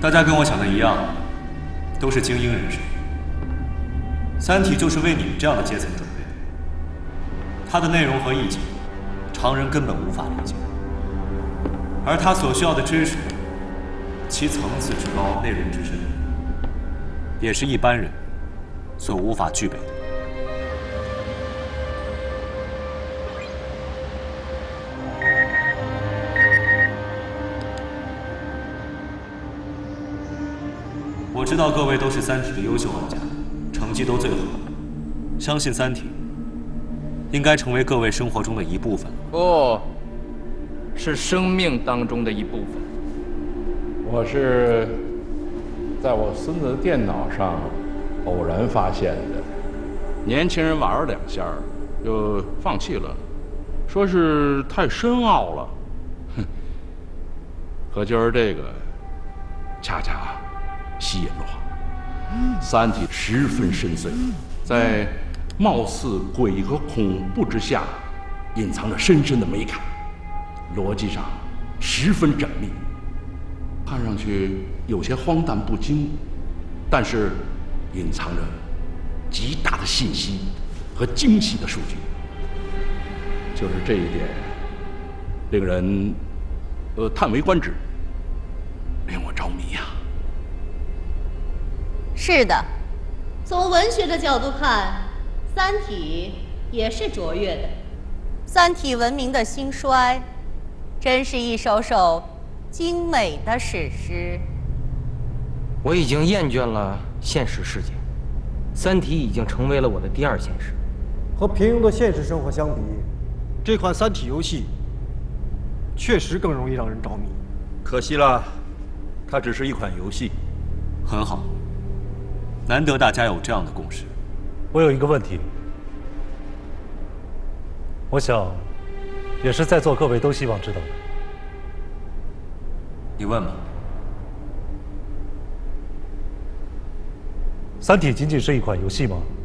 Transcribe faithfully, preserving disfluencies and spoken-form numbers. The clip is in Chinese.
大家跟我想的一样，都是精英人士。《三体》就是为你们这样的阶层准备的。它的内容和意境，常人根本无法理解。而它所需要的知识，其层次之高，内容之深，也是一般人所无法具备的。 我知道各位都是《三体》的优秀玩家，成绩都最好，相信《三体》应该成为各位生活中的一部分。 不，是生命当中的一部分。 我是在我孙子的电脑上偶然发现的，年轻人玩了两下就放弃了，说是太深奥了。哼，可就是这个，恰恰。 吸引了我，《三体》十分深邃，在貌似鬼和恐怖之下，隐藏着深深的美感，逻辑上十分缜密，看上去有些荒诞不经，但是隐藏着极大的信息和惊喜的数据。就是这一点，令人呃叹为观止，令我着迷呀、啊。 是的，从文学的角度看，《三体》也是卓越的。《三体》文明的兴衰，真是一首首精美的史诗。 我已经厌倦了现实世界，《三体》已经成为了我的第二现实。 和平庸的现实生活相比，这款《三体》游戏确实更容易让人着迷。 可惜了，它只是一款游戏。 很好。 难得大家有这样的共识。 我有一个问题，我想，也是在座各位都希望知道的。 你问吧。 《三体》仅仅是一款游戏吗？